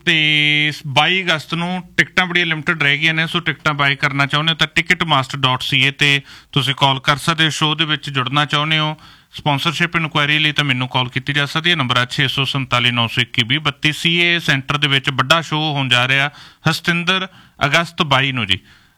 ਤੇ 22 ਅਗਸਤ ਨੂੰ ਟਿਕਟਾਂ ਬੜੀਆਂ ਲਿਮਟਿਡ ਰਹਿ ਗਈਆਂ ਨੇ। ਸੋ ਟਿਕਟਾਂ ਬਾਏ ਕਰਨਾ ਚਾਹੁੰਦੇ ਹੋ ਤਾਂ ticketmaster.ca ਤੇ ਤੁਸੀਂ ਕਾਲ ਕਰ ਸਕਦੇ ਹੋ। ਸ਼ੋਅ ਦੇ ਵਿੱਚ ਜੁੜਨਾ ਚਾਹੁੰਦੇ ਹੋ, ਸਪੋਂਸਰਸ਼ਿਪ ਇਨਕੁਆਇਰੀ ਲਈ ਤਾਂ ਮੈਨੂੰ ਕਾਲ ਕੀਤੀ ਜਾ ਸਕਦੀ ਹੈ। ਨੰਬਰ ਹੈ 647-921-2032। CA ਸੈਂਟਰ ਦੇ ਵਿੱਚ ਵੱਡਾ ਸ਼ੋਅ ਹੋਣ ਜਾ ਰਿਹਾ ਹਸਤਿੰਦਰ ਅਗਸਤ 22 ਨੂੰ ਜੀ।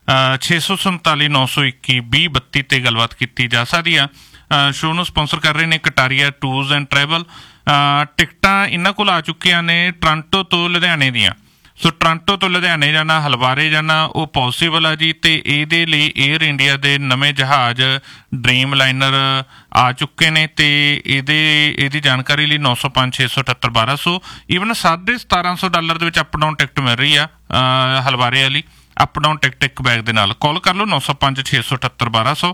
647-921-2032 ਤੇ ਗੱਲਬਾਤ ਕੀਤੀ ਜਾ ਸਕਦੀ ਆ। ਸ਼ੋਅ ਨੂੰ ਸਪੋਂਸਰ ਕਰ ਰਹੇ ਨੇ ਕਟਾਰੀਆ ਟੂਰਸ ਐਂਡ ਟਰੈਵਲ। ਟਿਕਟਾਂ ਇਹਨਾਂ ਕੋਲ ਆ ਚੁੱਕੀਆਂ ਨੇ ਟੋਰਾਂਟੋ ਤੋਂ ਲੁਧਿਆਣੇ ਦੀਆਂ। ਸੋ ਟੋਰਾਂਟੋ ਤੋਂ ਲੁਧਿਆਣੇ ਜਾਣਾ, ਹਲਵਾਰੇ ਜਾਣਾ ਉਹ ਪੋਸੀਬਲ ਆ ਜੀ। ਤੇ ਇਹਦੇ ਲਈ ਏਅਰ ਇੰਡੀਆ ਦੇ ਨਵੇਂ ਜਹਾਜ਼ ਡ੍ਰੀਮ ਲਾਈਨਰ ਆ ਚੁੱਕੇ ਨੇ ਤੇ ਇਹਦੀ ਜਾਣਕਾਰੀ ਲਈ 905-678-1200 ਈਵਨ $1750 ਦੇ ਵਿੱਚ ਅਪ ਡਾਊਨ ਟਿਕਟ ਮਿਲ ਰਹੀ ਆ ਹਲਵਾਰੇ ਵਾਲੀ। ਅਪ ਡਾਊਨ ਟਿਕਟ ਇੱਕ ਬੈਗ ਦੇ ਨਾਲ। ਕਾਲ ਕਰ ਲਓ 905-678-1200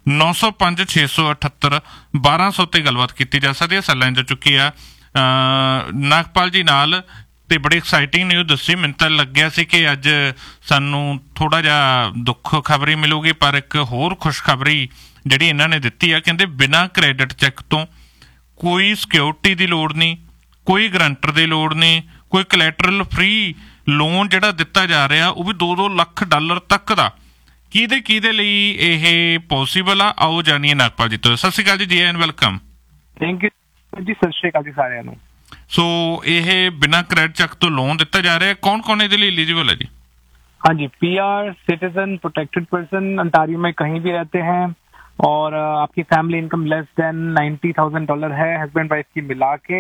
905-678-1200 ਤੇ ਗੱਲਬਾਤ ਕੀਤੀ ਜਾ ਸਕਦੀ ਹੈ। ਸੈੱਲਾਂ ਜੋ ਚੁੱਕੀ ਆ ਨਾਗਪਾਲ ਜੀ ਨਾਲ ਤੇ ਬੜੀ ਐਕਸਾਈਟਿੰਗ ਨਿਊਜ਼ ਦੱਸੀ। ਮੈਨੂੰ ਤਾਂ ਲੱਗਿਆ ਸੀ ਕਿ ਅੱਜ ਸਾਨੂੰ ਥੋੜਾ ਜਿਹਾ ਦੁੱਖ ਖਬਰੀ ਮਿਲੂਗੀ, ਪਰ ਇੱਕ ਹੋਰ ਖੁਸ਼ਖਬਰੀ ਜਿਹੜੀ ਇਹਨਾਂ ਨੇ ਦਿੱਤੀ ਆ, ਕਹਿੰਦੇ ਬਿਨਾਂ ਕ੍ਰੈਡਿਟ ਚੈੱਕ ਤੋਂ ਕੋਈ ਸਿਕਿਉਰਿਟੀ ਦੀ ਲੋੜ ਨਹੀਂ, ਕੋਈ ਗਰੰਟਰ ਦੀ ਲੋੜ ਨਹੀਂ, ਕੋਈ ਕਲੈਟਰਲ ਫ੍ਰੀ ਲੋਨ ਜਿਹੜਾ ਦਿੱਤਾ ਜਾ ਰਿਹਾ ਉਹ ਵੀ $2-2 ਲੱਖ ਤੱਕ ਦਾ। ਕਿਹਦੇ ਲਈ ਇਹ ਪੋਸੀਬਲ ਆ? ਆਓ ਜਾਣੀਏ ਨਾਗਪਾਲ ਜੀ ਤੋਂ। ਸਤਿ ਸ਼੍ਰੀ ਅਕਾਲ ਜੀ ਐਂਡ ਵੈਲਕਮ। ਥੈਂਕ ਯੂ ਜੀ। ਸਤਿ ਸ਼੍ਰੀ ਅਕਾਲ ਜੀ ਸਾਰਿਆਂ ਨੂੰ। ਸੋ ਇਹ ਬਿਨਾਂ ਕ੍ਰੈਡਿਟ ਚੈੱਕ ਤੋਂ ਲੋਨ ਦਿੱਤਾ ਜਾ ਰਿਹਾ, कौन ਇਹਦੇ ਲਈ एलिजिबल है जी? हाँ जी, PR, citizen, protected person, Ontario में कहीं भी रहते हैं और आपकी फैमिली इनकम लेस देन $90,000 है, हस्बैंड वाइफ की मिला के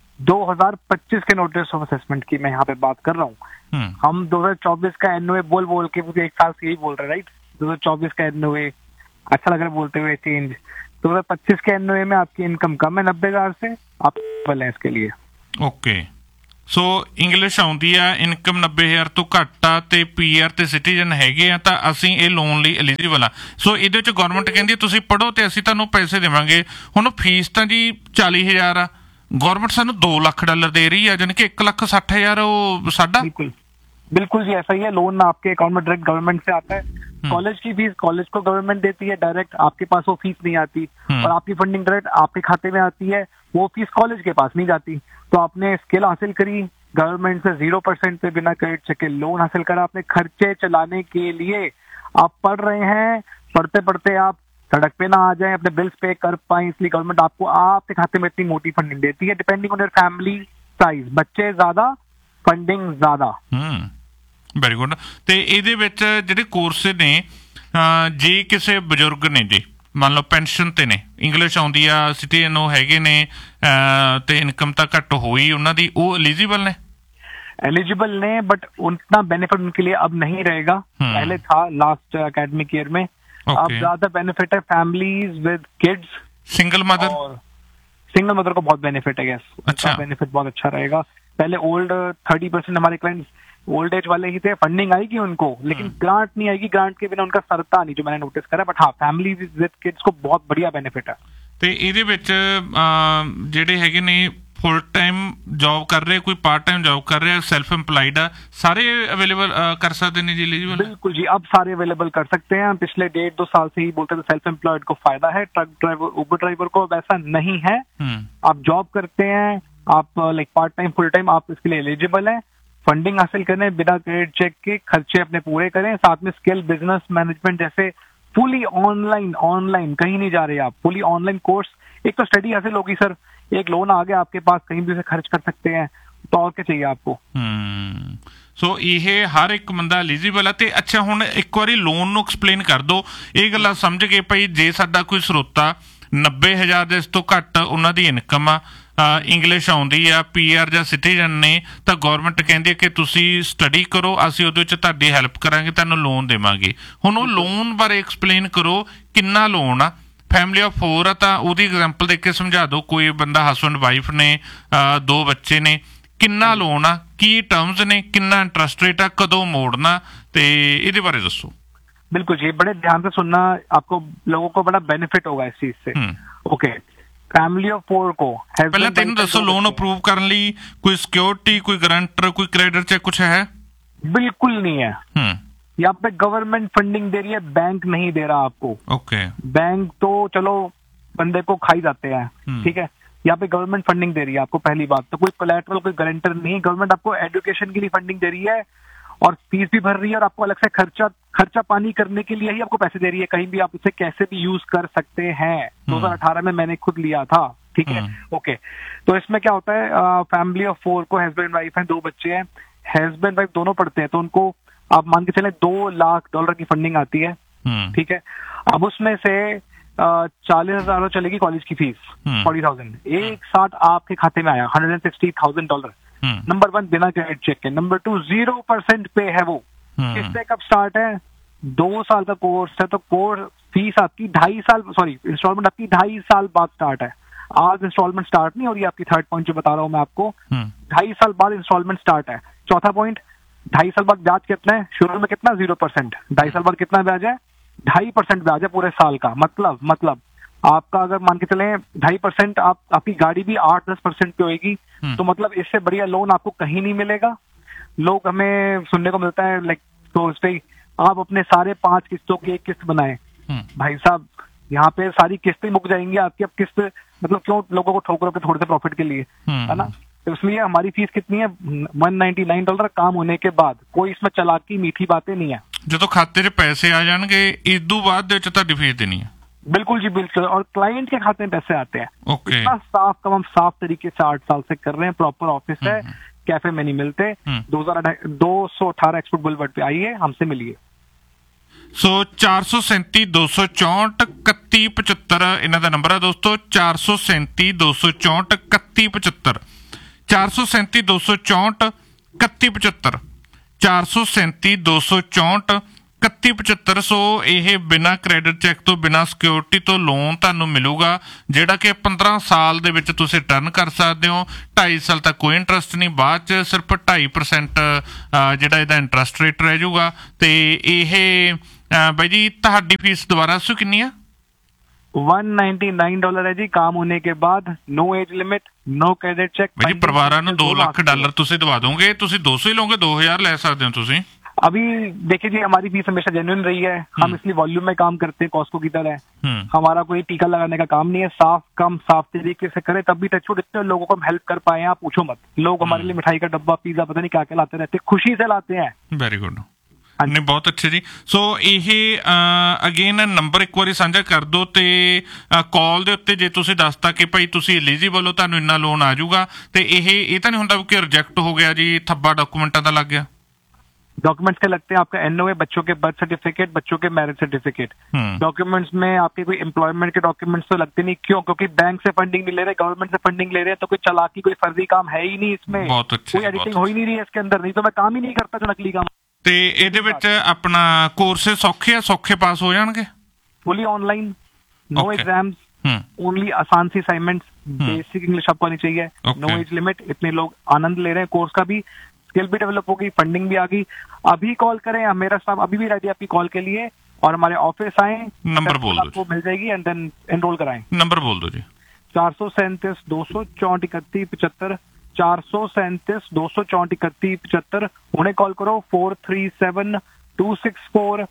2025 के नोटिस ऑफ असेसमेंट की मैं यहाँ पे बात कर रहा हूँ। हम 2024 का एनओए बोल के मुझे एक साल से यही बोल रहे हैं, राइट? 2024 का एनओए अच्छा लग रहा है बोलते हुए चेंज। 2025 के एनओए में आपकी इनकम कम है 90,000 से, आप है इसके लिए। ਓਕੇ, ਸੋ ਇੰਗਲਿਸ਼ ਆਉਂਦੀ ਆ, ਇਨਕਮ 90,000 ਤੋਂ ਘੱਟ ਆ ਤੇ PR ਤੇ ਸਿਟੀਜ਼ਨ ਹੈਗੇ ਆ ਤਾਂ ਅਸੀਂ ਇਹ ਲੋਨ ਲਈ ਐਲੀਜੀਬਲ ਆ। ਸੋ ਇਹਦੇ ਵਿੱਚ ਗਵਰਨਮੈਂਟ ਕਹਿੰਦੀ ਤੁਸੀਂ ਪੜ੍ਹੋ ਤੇ ਅਸੀਂ ਤੁਹਾਨੂੰ ਪੈਸੇ ਦੇਵਾਂਗੇ। ਹੁਣ ਫੀਸ ਤਾਂ ਜੀ 40,000 ਆ, ਗਵਰਨਮੈਂਟ ਸਾਨੂੰ $2 ਲੱਖ ਦੇ ਰਹੀ ਹੈ, यानी कि 1,60,000 ਉਹ ਸਾਡਾ। बिल्कुल जी, ऐसा ही है। लोन आपके अकाउंट में डायरेक्ट गवर्नमेंट से आता है। कॉलेज की फीस कॉलेज को गवर्नमेंट देती है डायरेक्ट, आपके पास वो फीस नहीं आती। और आपकी फंडिंग डायरेक्ट आपके खाते में आती है, वो फीस कॉलेज के पास नहीं जाती। तो आपने स्किल हासिल करी, गवर्नमेंट से 0% पे बिना क्रेडिट चेक के लोन हासिल करा, आपने खर्चे चलाने के लिए। आप पढ़ रहे हैं, पढ़ते पढ़ते आप सड़क पे ना आ जाएं, अपने बिल्स पे कर पाए, इसलिए गवर्नमेंट आपको आपके खाते में इतनी मोटी फंडिंग देती है depending on your family size. बच्चे ज्यादा, फंडिंग ज्यादा। Very good. ਤੇ ਇਹਦੇ ਵਿੱਚ ਜਿਹੜੇ ਕੋਰਸ ਨੇ, ਜੇ ਕਿਸੇ ਬਜ਼ੁਰਗ ਨੇ ਜੀ ਮੰਨ ਲਓ ਪੈਨਸ਼ਨ ਤੇ ਨੇ, ਇੰਗਲਿਸ਼ ਆਉਂਦੀ ਆ, ਸਿਟੀਜ਼ਨ ਉਹ ਹੈਗੇ ਨੇ ਤੇ ਇਨਕਮ ਤਾਂ ਘੱਟ ਹੋਈ ਉਹਨਾਂ ਦੀ, ਉਹ एलिजिबल ने? एलिजिबल ने, बट उतना बेनिफिट उनके लिए अब नहीं रहेगा। पहले था लास्ट एकेडमिक ईयर में। अब ज्यादा बेनिफिट है families with kids, single mother को बहुत बेनिफिट है। यस, अच्छा, बेनिफिट बहुत अच्छा रहेगा। पहले ओल्ड 30% हमारे क्लाइंट्स ओल्ड एज वाले ही थे, फंडिंग आएगी उनको, लेकिन ग्रांट नहीं आएगी। ग्रांट के बिना उनका सरता नहीं, जो मैंने नोटिस करा। बट हाँ, फैमिली विद किड्स को बहुत बढ़िया बेनिफिट है। ਤੇ ਇਹਦੇ ਵਿੱਚ ਜਿਹੜੇ ਹੈਗੇ ਨੇ फुल टाइम जॉब कर रहे, कोई पार्ट टाइम जॉब कर रहे, सेल्फ एम्प्लॉयड है, सारे अवेलेबल कर सकते हैं जी? एलिजिबल? बिल्कुल जी, अब सारे अवेलेबल कर सकते हैं। पिछले 1.5-2 साल से ही बोलते थे सेल्फ एम्प्लॉयड को फायदा है, ट्रक ड्राइवर, उबर ड्राइवर को वैसा नहीं है। आप जॉब करते हैं, आप like part time full time, आप इसके लिए एलिजिबल है। फंडिंग हासिल करें, बिना क्रेडिट चेक के खर्चे अपने पूरे करें, साथ में स्किल, बिजनेस मैनेजमेंट जैसे फुली ऑनलाइन कहीं नहीं जा रहे आप, फुली ऑनलाइन कोर्स। एक तो स्टडी हासिल होगी सर, एक लोन आ गया आपके पास, कहीं भी उसे खर्च कर सकते हैं, तो और क्या चाहिए आपको? ਸੋ ਇਹ ਹਰ ਇੱਕ ਬੰਦਾ ਐਲੀਜੀਬਲ ਹੈ। ਤੇ ਅੱਛਾ, ਹੁਣ ਇੱਕ ਵਾਰੀ ਲੋਨ ਨੂੰ ਐਕਸਪਲੇਨ ਕਰ ਦਿਓ। ਇਹ ਗੱਲਾਂ ਸਮਝ ਕੇ ਭਾਈ, ਜੇ ਸਾਡਾ ਕੋਈ ਸਰੋਤਾ 90,000 ਦੇ ਇਸ ਤੋਂ ਘੱਟ ਉਹਨਾਂ ਦੀ ਇਨਕਮ ਆ, ਇੰਗਲਿਸ਼ ਆਉਂਦੀ ਆ, PR ਜਾਂ ਸਿਟੀਜ਼ਨ ਨੇ, ਤਾਂ ਗੌਰਮੈਂਟ ਕਹਿੰਦੀ ਹੈ ਕਿ ਤੁਸੀਂ ਸਟੱਡੀ ਕਰੋ, ਅਸੀਂ ਉਹਦੇ ਵਿੱਚ ਤੁਹਾਡੀ ਹੈਲਪ ਕਰਾਂਗੇ, ਤੁਹਾਨੂੰ ਲੋਨ ਦੇਵਾਂਗੇ। ਹੁਣ ਉਹ ਲੋਨ ਬਾਰੇ ਐਕਸਪਲੇਨ ਕਰੋ, ਕਿੰਨਾ ਲੋਨ ਆ? ਫੈਮਿਲੀ ਆਫ 4 ਆ ਤਾਂ ਉਹਦੀ ਐਗਜ਼ਾਮਪਲ ਦੇ ਕੇ ਸਮਝਾ ਦਿਓ। ਕੋਈ ਬੰਦਾ ਹਸਬੈਂਡ ਵਾਈਫ ਨੇ, 2 ਬੱਚੇ ਨੇ, ਕਿੰਨਾ ਲੋਨ ਆ, ਕੀ ਟਰਮਸ ਨੇ, ਕਿੰਨਾ ਇੰਟਰਸਟ ਰੇਟ ਆ, ਕਦੋਂ ਮੋੜਨਾ, ਤੇ ਇਹਦੇ ਬਾਰੇ ਦੱਸੋ। बिल्कुल जी, बड़े ध्यान से सुनना, आपको लोगों को बड़ा बेनिफिट होगा इस चीज से। ओके, फैमिली ऑफ 4 को ਪਹਿਲਾਂ ਤੈਨੂੰ ਦੱਸੋ, ਲੋਨ ਅਪਰੂਵ ਕਰਨ ਲਈ ਕੋਈ ਸਿਕਿਉਰਿਟੀ, ਕੋਈ ਗਰੰटर, कोई क्रेडिट चेक कुछ है? बिल्कुल नहीं है। यहाँ पे गवर्नमेंट फंडिंग दे रही है, बैंक नहीं दे रहा आपको। ओके, बैंक तो चलो बंदे को खा ही जाते हैं, ठीक है। यहाँ पे गवर्नमेंट फंडिंग दे रही है आपको, पहली बात तो कोई कोलैटरल, कोई गारंटर नहीं, गवर्नमेंट आपको एजुकेशन के लिए फंडिंग दे रही है और फीस भी भर रही है और आपको अलग से खर्चा पानी करने के लिए ही आपको पैसे दे रही है, कहीं भी आप उसे कैसे भी यूज कर सकते हैं। 2018 में मैंने खुद लिया था, ठीक है, ओके। तो इसमें क्या होता है, फैमिली ऑफ 4 को, हस्बैंड वाइफ है, 2 बच्चे हैं, हस्बैंड वाइफ दोनों पढ़ते हैं, तो उनको आप मान के चले $2 लाख की फंडिंग आती है, ठीक है। अब उसमें से 40,000 चलेगी कॉलेज की फीस, 40,000 एक साथ आपके खाते में आया, $160,000। नंबर 1 बिना क्रेडिट चेक के। नंबर 2 0% पे है वो। किससे कब स्टार्ट है? 2 साल का कोर्स है, तो कोर्स फीस आपकी 2.5 साल, सॉरी इंस्टॉलमेंट आपकी 2.5 साल बाद स्टार्ट है। आज इंस्टॉलमेंट स्टार्ट नहीं हो रही, आपकी थर्ड पॉइंट जो बता रहा हूं मैं आपको, 2.5 साल बाद इंस्टॉलमेंट स्टार्ट है। चौथा पॉइंट, 2.5 साल बाद ब्याज कितना है? शुरू में कितना? 0%। 2.5 साल बाद कितना ब्याज है? 2.5% ब्याज है पूरे साल का। मतलब आपका अगर मान के चले 2.5%, आपकी गाड़ी भी 8-10% पे होगी, तो मतलब इससे बढ़िया लोन आपको कहीं नहीं मिलेगा। लोग हमें सुनने को मिलता है लाइक, तो उस पे आप अपने सारे 5 किस्तों की एक किस्त बनाए। भाई साहब यहाँ पे सारी किस्तें मुक जाएंगी आपकी, अब किस्त मतलब क्यों लोगों को ठोकरों पे थोड़े से प्रॉफिट के लिए, है ना। तो इसलिए हमारी फीस कितनी है? $199 काम होने के बाद। कोई इसमें चालाकी मीठी बातें नहीं है। जो खाते 'ਚ पैसे आ जाएंगे इदू बाद ਦੇ 'ਚ ਤੁਹਾਡੀ फीस देनी है। बिल्कुल जी बिल्कुल, और क्लाइंट के खाते में पैसे आते हैं। ओके। इतना साफ काम हम साफ तरीके से 8 साल से कर रहे हैं, प्रॉपर ऑफिस है, कैफे में नहीं मिलते। 218 एक्सपोर्ट बुलवर्ड पे आइए, हमसे मिलिए। सो 437 264 3175 ਇਹਨਾਂ ਦਾ ਨੰਬਰ ਹੈ ਦੋਸਤੋ। 437 264 3175, 437 264 3175, 437 264 3175। ਸੋ ਇਹ ਬਿਨਾਂ ਕ੍ਰੈਡਿਟ ਚੈੱਕ ਤੋਂ, ਬਿਨਾਂ ਸਿਕਿਉਰਿਟੀ ਤੋਂ ਲੋਨ ਤੁਹਾਨੂੰ ਮਿਲੂਗਾ, ਜਿਹੜਾ ਕਿ 15 ਸਾਲ ਦੇ ਵਿੱਚ ਤੁਸੀਂ ਟਰਨ ਕਰ ਸਕਦੇ ਹੋ। 2.5 ਸਾਲ ਤੱਕ ਕੋਈ ਇੰਟਰਸਟ ਨਹੀਂ, ਬਾਅਦ 'ਚ ਸਿਰਫ 2.5% ਜਿਹੜਾ ਇਹਦਾ ਇੰਟਰਸਟ ਰੇਟ ਰਹਿ ਜਾਊਗਾ। ਤੇ ਇਹ ਬਾਈ ਜੀ ਤੁਹਾਡੀ ਫੀਸ ਦੁਬਾਰਾ ਦੱਸੋ ਕਿੰਨੀ ਆ? $199 है जी, काम होने के बाद। No age limit, no credit check. भाई जी परिवार ਨੂੰ $2 ਲੱਖ ਤੁਸੀਂ ਦਵਾ ਦੋਗੇ? ਤੁਸੀਂ 200 ਹੀ ਲਓਗੇ? 2,000 ਲੈ ਸਕਦੇ ਹੋ ਤੁਸੀਂ। अभी देखिए जी, हमारी फीस हमेशा जेन्युइन रही है, हम इसलिए वॉल्यूम में काम करते हैं, कॉस्को की तरह। हमारा कोई टीका लगाने का काम नहीं है, साफ तरीके से करें, तब भी टचवुड इतने लोगों को हम हेल्प कर पाए हैं, आप पूछो मत। लोग हमारे लिए मिठाई का डब्बा, पिज्जा, पता नहीं क्या क्या लाते रहते, खुशी से लाते हैं। वेरी गुड, नहीं बहुत अच्छे जी। सो ਇਹ ਅਗੇਨ ਨੰਬਰ ਇੱਕ ਵਾਰੀ ਸਾਂਝਾ ਕਰ ਦਿਓ ਤੇ ਕਾਲ ਦੇ ਉੱਤੇ ਜੇ ਤੁਸੀਂ ਦੱਸਤਾ ਕਿ ਭਾਈ ਤੁਸੀਂ ਐਲੀਜੀਬਲ ਹੋ, ਤੁਹਾਨੂੰ ਇੰਨਾ ਲੋਨ ਆ ਜਾਊਗਾ, ਤੇ ਇਹ ਤਾਂ ਨਹੀਂ ਹੁੰਦਾ ਕਿ ਰਿਜੈਕਟ ਹੋ ਗਿਆ ਜੀ, ਥੱਬਾ ਡਾਕੂਮੈਂਟਾਂ ਦਾ ਲੱਗ ਗਿਆ। डॉक्यूमेंट्स के लगते हैं आपका एनओए, बच्चों के बर्थ सर्टिफिकेट, बच्चों के मैरिज सर्टिफिकेट। डॉक्यूमेंट्स में आपके कोई एम्प्लॉयमेंट के डॉक्यूमेंट्स तो लगते नहीं। क्यों? क्योंकि बैंक से फंडिंग नहीं ले रहे, गवर्नमेंट से फंडिंग ले रहे हैं, तो कोई चालाकी, कोई फर्जी काम है ही नहीं इसमें। कोई एडिटिंग हो ही नहीं रही है इसके अंदर, नहीं तो मैं काम ही नहीं करता जो नकली काम। ਤੇ ਇਹਦੇ ਵਿੱਚ ਆਪਣਾ ਕੋਰਸ ਸੌਖੇ ਪਾਸ ਹੋ ਜਾਣਗੇ? Fully online, know exams, only आसान सी असाइनमेंट्स, बेसिक इंग्लिश आपको आनी चाहिए, नो एज लिमिट। इतने लोग आनंद ले रहे हैं कोर्स का भी, स्किल भी डेवलप होगी, फंडिंग भी आ गई। अभी कॉल करें, मेरा स्टाफ अभी भी रेडी है आपकी कॉल के लिए, और हमारे ऑफिस आए, नंबर बोल दो, आपको मिल जाएगी, एंड देन एनरोल कराएं। नंबर बोल दो जी। 437 264 3175, 437 264 3175। उन्हें कॉल करो, 437 264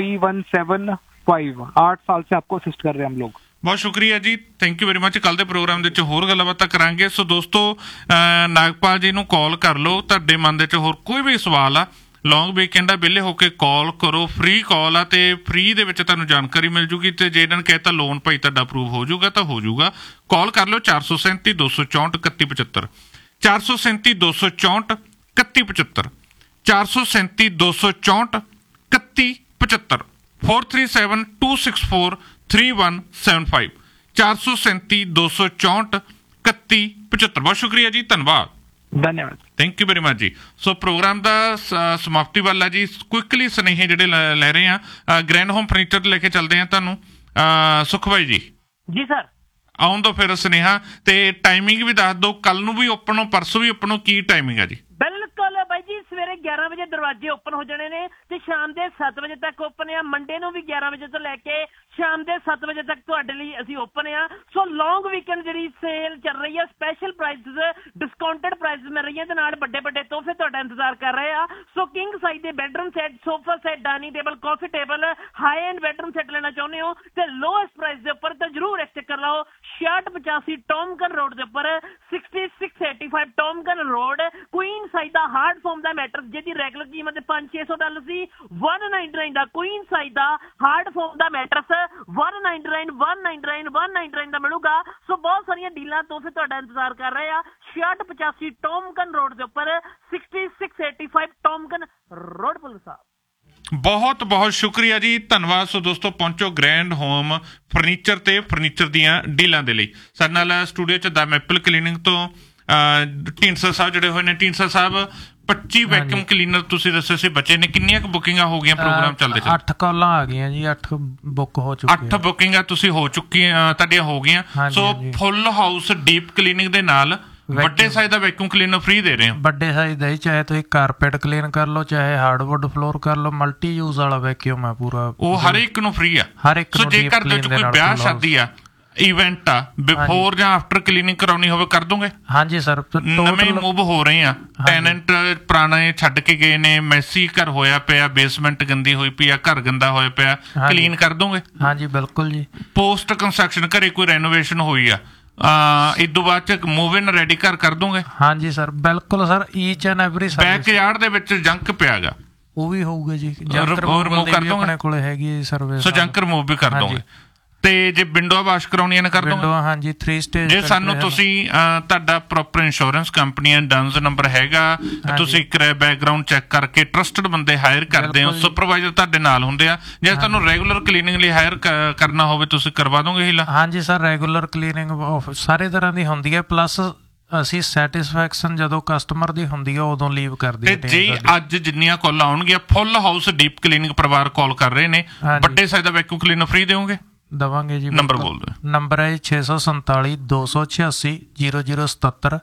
3175। 8 साल से आपको असिस्ट कर रहे हैं हम लोग। ਬਹੁਤ ਸ਼ੁਕਰੀਆ ਜੀ, ਥੈਂਕ ਯੂ ਵੈਰੀ ਮਚ। ਕੱਲ ਦੇ ਪ੍ਰੋਗਰਾਮ ਦੇ ਵਿੱਚ ਹੋਰ ਗੱਲਾਂ ਬਾਤਾਂ ਕਰਾਂਗੇ। ਸੋ ਦੋਸਤੋ ਨਾਗਪਾਲ ਜੀ ਨੂੰ ਕਾਲ ਕਰ ਲਓ, ਤੁਹਾਡੇ ਮਨ ਦੇ ਵਿੱਚ ਹੋਰ ਕੋਈ ਵੀ ਸਵਾਲ ਆ, ਲੌਂਗ ਵੀਕਐਂਡ ਆ, ਵਿਹਲੇ ਹੋ ਕੇ ਕਾਲ ਕਰੋ, ਫ੍ਰੀ ਕਾਲ ਆ, ਤੇ ਫ੍ਰੀ ਦੇ ਵਿੱਚ ਤੁਹਾਨੂੰ ਜਾਣਕਾਰੀ ਮਿਲ ਜੂਗੀ। ਤੇ ਜੇ ਇਹਨਾਂ ਨੇ ਕਹਿਤਾ ਲੋਨ ਭਾਈ ਤੁਹਾਡਾ ਅਪਰੂਵ ਹੋ ਜੂਗਾ ਤਾਂ ਹੋ ਜੂਗਾ। ਕਾਲ ਕਰ ਲਓ 437 264 3175, 437 264 3175, 437 264 3175, 437 264 3175, 437 264 3175। ਬਹੁਤ ਸ਼ੁਕਰੀਆ ਜੀ, ਧੰਨਵਾਦ, ਧੰਨਵਾਦ, ਥੈਂਕ ਯੂ ਵੈਰੀ ਮਚ ਜੀ। ਸੋ ਪ੍ਰੋਗਰਾਮ ਦਾ ਸਮਾਪਤੀ ਵੱਲ ਹੈ ਜੀ। ਕੁਇਕਲੀ ਸੁਨੇਹੇ ਜਿਹੜੇ ਲੈ ਰਹੇ ਆ, ਗ੍ਰੈਂਡ ਹੋਮ ਫਰਨੀਚਰ ਲੈ ਕੇ ਚੱਲਦੇ ਆ ਤੁਹਾਨੂੰ। ਸੁਖ ਭਾਈ ਜੀ। ਜੀ ਸਰ। ਆਉਣ ਦੋ ਫਿਰ ਸੁਨੇਹਾ, ਤੇ ਟਾਈਮਿੰਗ ਵੀ ਦੱਸ ਦਿਓ, ਕੱਲ ਨੂੰ ਵੀ ਓਪਨ ਹੋ, ਪਰਸੋਂ ਵੀ ਓਪਨ ਹੋ, ਕੀ ਟਾਈਮਿੰਗ ਹੈ ਜੀ? ਬਿਲਕੁਲ ਬਾਈ ਜੀ, ਸਵੇਰੇ 11 ਵਜੇ ਦਰਵਾਜ਼ੇ ਓਪਨ ਹੋ ਜਾਣੇ ਨੇ ਤੇ ਸ਼ਾਮ ਦੇ 7 ਵਜੇ ਤੱਕ ਓਪਨ ਆ। ਮੰਡੇ ਨੂੰ ਵੀ 11 ਵਜੇ ਤੋਂ ਲੈ ਕੇ ਸ਼ਾਮ ਦੇ 7 ਵਜੇ ਤੱਕ ਤੁਹਾਡੇ ਲਈ ਅਸੀਂ ਓਪਨ ਆ। ਸੋ ਲੌਂਗ ਵੀਕਐਂਡ ਜਿਹੜੀ ਸੇਲ ਚੱਲ ਰਹੀ ਹੈ, ਸਪੈਸ਼ਲ ਪ੍ਰਾਈਸਿਸ, ਡਿਸਕਾਊਂਟਡ ਪ੍ਰਾਈਸਿਸ ਮਿਲ ਰਹੀਆਂ ਤੇ ਨਾਲ ਵੱਡੇ ਵੱਡੇ ਤੋਹਫੇ ਤੁਹਾਡਾ ਇੰਤਜ਼ਾਰ ਕਰ ਰਹੇ ਆ। ਸੋ ਕਿੰਗ ਸਾਈਜ਼ ਦੇ bedroom set, sofa set, dining table, ਕਾਫੀ table, high end bedroom set ਲੈਣਾ ਚਾਹੁੰਦੇ ਹੋ ਤੇ ਲੋਐਸਟ ਪ੍ਰਾਈਸ ਦੇ ਉੱਪਰ ਤਾਂ ਜਰੂਰ ਇੱਕ ਚੱਕਰ ਲਾਓ। 6685 ਟੌਮਕਨ ਰੋਡ ਦੇ ਉੱਪਰ, 6685 ਟੌਮਕਨ ਰੋਡ, ਕੁਈਨ ਸਾਈਜ਼ ਦਾ ਹਾਰਡ ਫੋਮ ਦਾ ਮੈਟਰਸ ਜਿਹਦੀ ਰੈਗੂਲਰ ਕੀਮਤ $500-600 ਸੀ, 199 ਦਾ ਕੁਈਨ ਸਾਈਜ਼ ਦਾ ਹਾਰਡ ਫੋਮ ਦਾ ਮੈਟਰਸ 199 199 ਦਾ ਮਿਲੂਗਾ। ਸੋ ਬਹੁਤ ਸਾਰੀਆਂ ਡੀਲਾਂ ਤੋਹਫੇ ਤੁਹਾਡਾ ਇੰਤਜ਼ਾਰ ਕਰ ਰਹੇ ਆ। 6685 ਟੌਮਕਨ ਰੋਡ ਦੇ ਉੱਪਰ, 6685 ਟੌਮਕਨ ਰੋਡ ਪੁਲਿਸ ਸਾਹਿਬ। ਬਹੁਤ ਬਹੁਤ ਸ਼ੁਕਰੀਆ ਜੀ, ਧੰਨਵਾਦ। ਸੋ ਦੋਸਤੋ ਪਹੁੰਚੋ ਗ੍ਰੈਂਡ ਹੋਮ ਫਰਨੀਚਰ ਤੇ ਫਰਨੀਚਰ ਦੀਆਂ ਡੀਲਾਂ ਦੇ ਲਈ। ਸਾਡੇ ਨਾਲ ਸਟੂਡੀਓ 'ਚ ਦਾ ਮੈਪਲ ਕਲੀਨਿੰਗ ਤੋਂ ਢੀਂਡਸਾ ਸਾਹਿਬ ਜੁੜੇ ਹੋਏ ਨੇ। ਢੀਂਡਸਾ ਸਾਹਿਬ 25 ਵੈਕਿਊਮ ਕਲੀਨਰ ਤੁਸੀਂ ਦੱਸਿਆ ਸੀ ਬੱਚੇ ਨੇ, ਕਿੰਨੀਆਂ ਕੁ ਬੁਕਿੰਗਾਂ ਹੋ ਗਈਆਂ ਪ੍ਰੋਗਰਾਮ ਚੱਲਦੇ? 8 ਕਾਲਾਂ ਆ ਗਈਆਂ ਜੀ, 8 ਬੁੱਕ ਹੋ ਚੁੱਕੀਆਂ। 8 ਬੁਕਿੰਗਾਂ ਤੁਸੀਂ ਹੋ ਚੁੱਕੀਆਂ, ਤੁਹਾਡੀਆਂ ਹੋ ਗਈਆਂ। ਸੋ ਫੁੱਲ ਹਾਊਸ ਡੀਪ ਕਲੀਨਿੰਗ ਦੇ ਨਾਲ ਵੱਡੇ ਸਾਈਜ਼ ਦਾ ਵੈਕਿਊਮ ਕਲੀਨਰ ਫ੍ਰੀ ਦੇ ਰਹੇ ਹੋ। ਵੱਡੇ ਸਾਈਜ਼ ਦਾ ਹੀ, ਚਾਹੇ ਤੁਸੀਂ ਕਾਰਪੇਟ ਕਲੀਨ ਕਰ ਲਓ, ਚਾਹੇ ਹਾਰਡਵੁੱਡ ਫਲੋਰ ਕਰ ਲਓ, ਮਲਟੀ ਯੂਜ਼ ਵਾਲਾ ਵੈਕਿਊਮ ਹੈ ਪੂਰਾ, ਉਹ ਹਰ ਇੱਕ ਨੂੰ ਫ੍ਰੀ ਆ। ਹਰ ਇੱਕ ਨੂੰ। ਜੇ ਘਰ ਦੇ ਵਿੱਚ ਕੋਈ ਵਿਆਹ ਸ਼ਾਦੀ ਆ, ਇਵੈਂਟ ਆ, ਬਿਫੋਰ ਜਾਂ ਆਫਟਰ ਕਲੀਨਿੰਗ ਕਰਾਉਣੀ ਹੋਵੇ ਕਰ ਦੋਗੇ? ਹਾਂਜੀ ਸਰ। ਨਵੇਂ ਮੂਵ ਹੋ ਰਹੇ ਆ, ਟੈਨੈਂਟ ਪੁਰਾਣੇ ਛੱਡ ਕੇ ਗਏ ਨੇ, ਮੈਸੀ ਘਰ ਹੋਇਆ ਪਿਆ, ਬੇਸਮੈਂਟ ਗੰਦੀ ਹੋਈ ਪਈ ਆ, ਘਰ ਗੰਦਾ ਹੋਇਆ ਪਿਆ, ਕਲੀਨ ਕਰ ਦੋਗੇ? ਹਾਂਜੀ ਬਿਲਕੁਲ ਜੀ। ਪੋਸਟ ਕੰਸਟਰਕਸ਼ਨ ਘਰੇ ਕੋਈ ਰੈਨੋਵੇਸ਼ਨ ਹੋਈ ਆ, ਇਦੋਂ ਬਾਅਦ ਚ ਮੂਵ ਇਨ ਰੈਡੀ ਘਰ ਕਰ ਦੋਗੇ? ਹਾਂਜੀ ਸਰ ਬਿਲਕੁਲ sir. Each and every back yard ਦੇ ਵਿੱਚ ਜੰਕ ਪਿਆਗਾ, ਉਹ ਵੀ ਹੋਊਗਾ ਜੀ। ਜੰਕ ਰਿਮੂਵ ਕਰ ਦੋਗੇ? ਆਪਣੇ ਕੋਲੇ ਹੈਗੀ ਹੈ ਸਰਵਿਸ। ਸੋ ਜੰਕ ਰਿਮੂਵ ਵੀ ਕਰ ਦੋਗੇ। ਤੇ ਜੇ ਵਿੰਡੋ ਵਾਸ਼ ਕਰਾਉਣੀਆਂ ਨੇ ਕਰ ਦੋਗੇ? ਹਾਂਜੀ 3 ਸਟੇਜ। ਜੇ ਸਾਨੂੰ ਤੁਸੀਂ ਤੁਹਾਡਾ ਪ੍ਰੋਪਰ ਇੰਸ਼ੋਰੈਂਸ ਕੰਪਨੀ ਡਨਜ਼ ਨੰਬਰ ਹੈਗਾ, ਤੁਸੀਂ ਬੈਕਗਰਾਉਂਡ ਚੈੱਕ ਕਰਕੇ ਟਰਸਟਡ ਬੰਦੇ ਹਾਇਰ ਕਰਦੇ ਹੋ, ਸੁਪਰਵਾਈਜ਼ਰ ਤੁਹਾਡੇ ਨਾਲ ਹੁੰਦੇ ਆ। ਜੇ ਤੁਹਾਨੂੰ ਰੈਗੂਲਰ ਕਲੀਨਿੰਗ ਲਈ ਹਾਇਰ ਕਰਨਾ ਹੋਵੇ ਤੁਸੀਂ ਕਰਵਾ ਦੋਗੇ ਹੀਲਾ? ਹਾਂਜੀ ਸਰ, ਰੈਗੂਲਰ ਕਲੀਨਿੰਗ ਸਾਰੇ ਤਰ੍ਹਾਂ ਦੀ ਹੁੰਦੀ ਹੈ, ਪਲੱਸ ਅਸੀਂ ਸੈਟਿਸਫੈਕਸ਼ਨ ਜਦੋਂ ਕਸਟਮਰ ਦੀ ਹੁੰਦੀ ਹੈ ਉਦੋਂ ਲੀਵ ਕਰਦੇ ਹਾਂ। ਤੇ ਜੀ ਅੱਜ ਜਿੰਨੀਆਂ ਕਾਲਾਂ ਆਉਣਗੀਆਂ ਫੁੱਲ ਹਾਊਸ ਡੀਪ ਕਲੀਨਿੰਗ ਪਰਿਵਾਰ ਕਾਲ ਕਰ ਰਹੇ ਨੇ, ਵੱਡੇ ਸਾਈਜ਼ ਦਾ ਵੈਕਿਊਮ ਕਲੀਨਰ ਫ੍ਰੀ ਦੇਵੋਗੇ? ਦਵਾਂਗੇ ਜੀ। ਨੰਬਰ ਬੋਲ ਦਿਓ। ਨੰਬਰ ਹੈ 647 286 0077,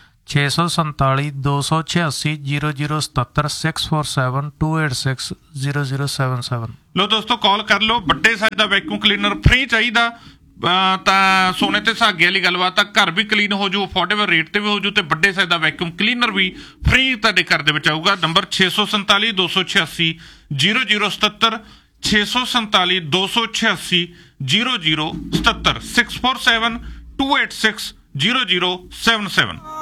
647 286 0077, 647 286 0077। ਲੋ ਦੋਸਤੋ ਕਾਲ ਕਰ ਲਓ। ਵੱਡੇ ਸਾਈਜ਼ ਦਾ ਵੈਕਿਊਮ ਕਲੀਨਰ ਫ੍ਰੀ ਚਾਹੀਦਾ ਤਾਂ ਸੋਨੇ ਤੇ ਸੁਹਾਗੇ ਵਾਲੀ ਗੱਲਬਾਤ ਆ। ਘਰ ਵੀ ਕਲੀਨ ਹੋ ਜੂ, ਅਫੋਰਡੇਬਲ ਰੇਟ ਤੇ ਵੀ ਹੋ ਜੂ, ਤੇ ਵੱਡੇ ਸਾਈਜ਼ ਦਾ ਵੈਕਿਊਮ ਕਲੀਨਰ ਵੀ ਫ੍ਰੀ ਤੁਹਾਡੇ ਘਰ ਦੇ ਵਿੱਚ ਆਊਗਾ। ਨੰਬਰ 647 286 0077, 647 286 0077, 647 286 0077।